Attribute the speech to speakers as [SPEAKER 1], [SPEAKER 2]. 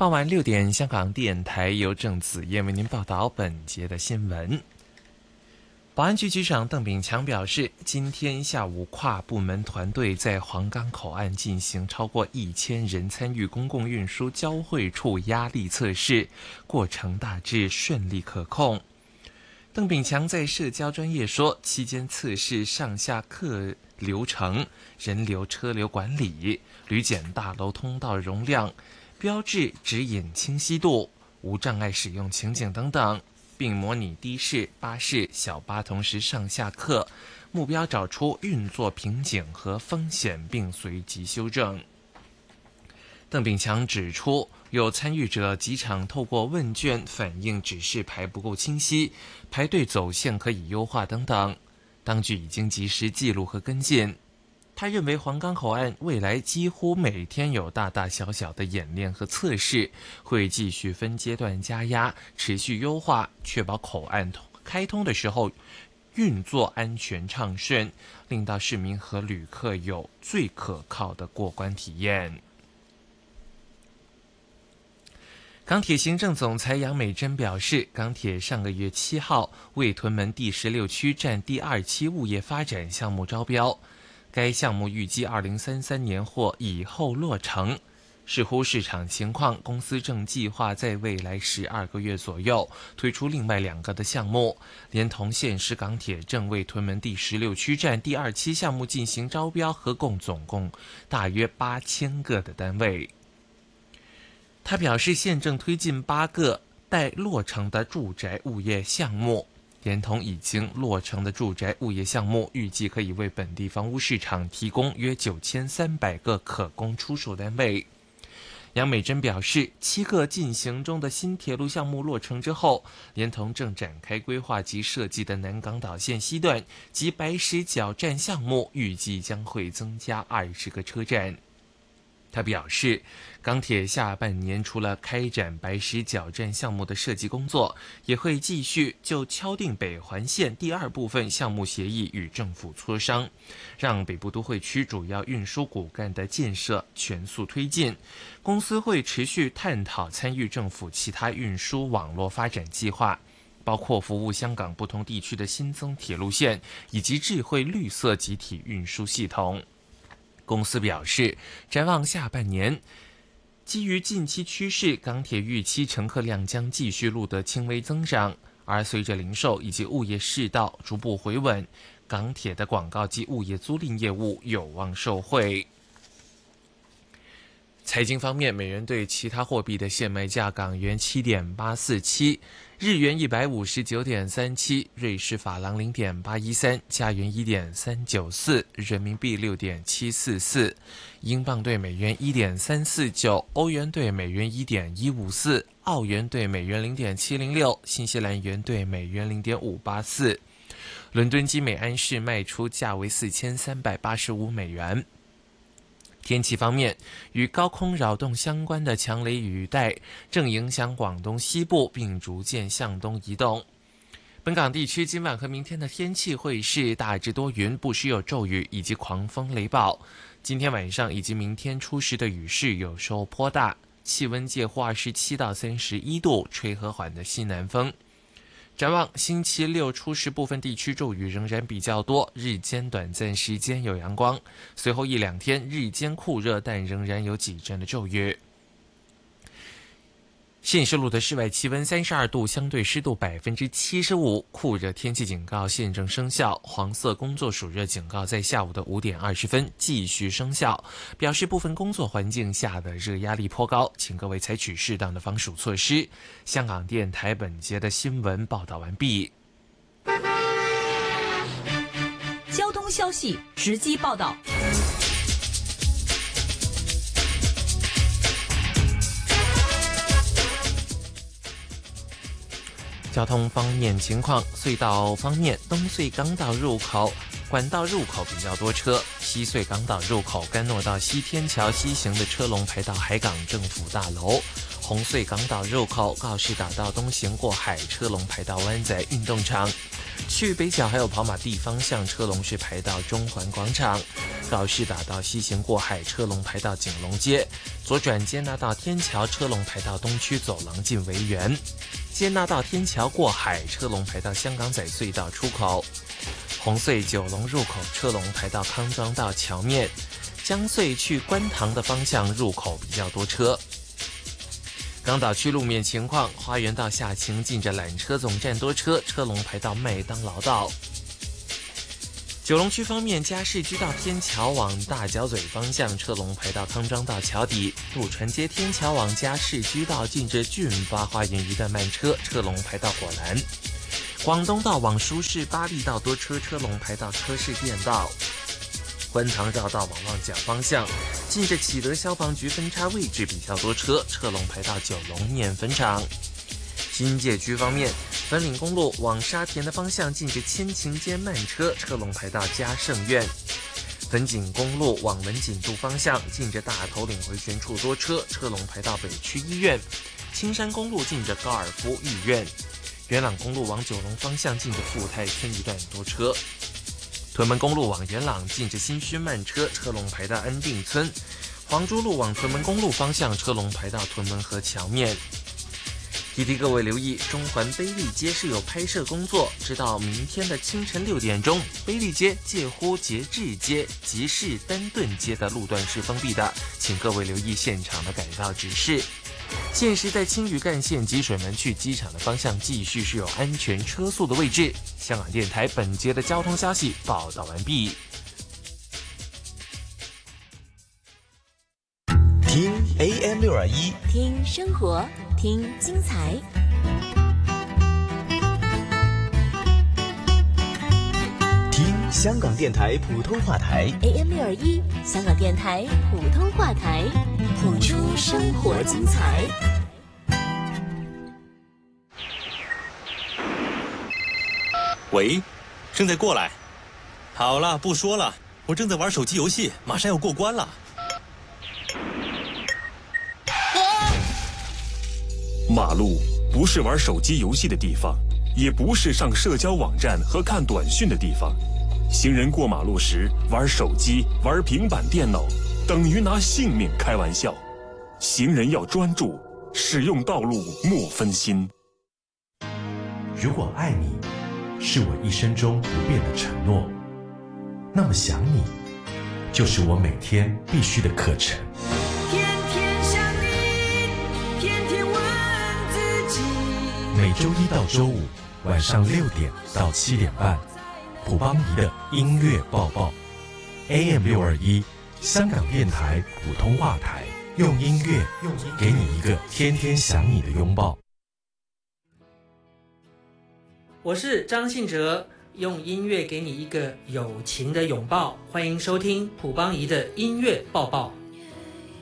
[SPEAKER 1] 傍晚6点，香港电台由郑子燕为您报道本节的新闻。保安局局长邓炳强表示，今天下午跨部门团队在皇岗口岸进行超过1000人参与公共运输交汇处压力测试，过程大致顺利可控。邓炳强在社交专页说，期间测试上下客流程、人流车流管理、旅检大楼通道容量、标志指引清晰度、无障碍使用情景等等，并模拟的士、巴士、小巴同时上下客，目标找出运作瓶颈和风险，并随即修正。邓炳强指出，有参与者机场透过问卷反映指示牌不够清晰，排队走线可以优化等等，当局已经及时记录和跟进。他认为皇岗口岸未来几乎每天有大大小小的演练和测试，会继续分阶段加压，持续优化，确保口岸开通的时候运作安全畅顺，令到市民和旅客有最可靠的过关体验。港铁行政总裁杨美珍表示，港铁上个月7号为屯门第16区站第2期物业发展项目招标，该项目预计2033年或以后落成。视乎市场情况，公司正计划在未来12个月左右推出另外2个的项目，连同现时港铁正为屯门第16区站第2期项目进行招标，合共总共大约8000个的单位。他表示，现正推进8个待落成的住宅物业项目，连同已经落成的住宅物业项目，预计可以为本地房屋市场提供约9300个可供出售单位。杨美珍表示，7个进行中的新铁路项目落成之后，连同正展开规划及设计的南港岛线西段及白石角站项目，预计将会增加20个车站。他表示，港铁下半年除了开展白石角站项目的设计工作，也会继续就敲定北环线第2部分项目协议与政府磋商，让北部都会区主要运输骨干的建设全速推进。公司会持续探讨参与政府其他运输网络发展计划，包括服务香港不同地区的新增铁路线，以及智慧绿色集体运输系统。公司表示，展望下半年，基于近期趋势，港铁预期乘客量将继续录得轻微增长，而随着零售以及物业市道逐步回稳，港铁的广告及物业租赁业务有望受惠。财经方面，美元对其他货币的现卖价：港元7.847，日元159.37，瑞士法郎0.813，加元1.394，人民币6.744，英镑对美元1.349，欧元对美元1.154，澳元对美元0.706，新西兰元对美元0.584。伦敦金每安士卖出价为4385美元。天气方面，与高空扰动相关的强雷雨带正影响广东西部，并逐渐向东移动。本港地区今晚和明天的天气会是大致多云，不时有骤雨以及狂风雷暴。今天晚上以及明天初时的雨势有时候颇大，气温介乎27到31度，吹和缓的西南风。展望星期六初时，部分地区骤雨仍然比较多，日间短暂时间有阳光，随后1-2天日间酷热，但仍然有几阵的骤雨。现时录的室外气温32度，相对湿度75%，酷热天气警告现正生效，黄色工作暑热警告在下午的5点20分继续生效，表示部分工作环境下的热压力颇高，请各位采取适当的防暑措施。香港电台本节的新闻报道完毕。
[SPEAKER 2] 交通消息直击报道。
[SPEAKER 1] 交通方面情况，隧道方面，东隧港岛入口管道入口比较多车，西隧港岛入口干诺道西天桥西行的车龙排到海港政府大楼， 红隧港岛入口、告士打道东行过海车龙排到湾仔运动场，去北角还有跑马地方向车龙是排到中环广场，告士打道西行过海车龙排到景隆街，左转接纳到天桥车龙排到东区走廊进维园，接纳到天桥过海车龙排到香港仔隧道出口，红隧九龙入口车龙排到康庄道桥面，江隧去观塘的方向入口比较多车。港岛区路面情况，花园道下行近着缆车总站多车，车龙排到麦当劳道。九龙区方面，嘉士居道天桥往大角咀方向车龙排到康庄道桥底，渡船街天桥往嘉士居道近着俊发花园一段慢车，车龙排到火兰。广东道往书市巴利道多车，车龙排到车市店道。观塘绕道往旺角方向，近着启德消防局分叉位置比较多车，车龙排到九龙面粉厂。新界区方面，粉岭公路往沙田的方向近着千晴街慢车，车龙排到嘉盛苑。粉锦公路往文锦渡方向近着大头岭回旋处多车，车龙排到北区医院。青山公路近着高尔夫御苑。元朗公路往九龙方向近着富泰村一段多车。屯门公路往元朗近着新墟慢车，车龙排到安定村。黄珠路往屯门公路方向，车龙排到屯门河桥面。提提各位留意，中环卑利街是有拍摄工作，直到明天的清晨6点钟，卑利街介乎节制街、集市丹顿街的路段是封闭的，请各位留意现场的改道指示。现时在青屿干线积水门去机场的方向继续是有安全车速的位置。香港电台本节的交通消息报道完毕。
[SPEAKER 3] 听 AM621，
[SPEAKER 2] 听生活，听精彩。
[SPEAKER 3] 听香港电台普通话台
[SPEAKER 2] AM621，香港电台普通话台，谱出生活精彩。
[SPEAKER 4] 喂，正在过来。好了，不说了，我正在玩手机游戏，马上要过关了。
[SPEAKER 5] 马路不是玩手机游戏的地方，也不是上社交网站和看短讯的地方。行人过马路时玩手机、玩平板电脑，等于拿性命开玩笑。行人要专注，使用道路莫分心。
[SPEAKER 6] 如果爱你是我一生中不变的承诺，那么想你就是我每天必须的课程。
[SPEAKER 7] 天天想你，天天问自己。
[SPEAKER 6] 每周一到周五晚上6点到7点半，普邦仪的音乐报报 AM621，香港电台普通话台，用音乐给你一个天天想你的拥抱。
[SPEAKER 8] 我是张信哲，用音乐给你一个友情的拥抱。欢迎收听普邦仪的音乐报报。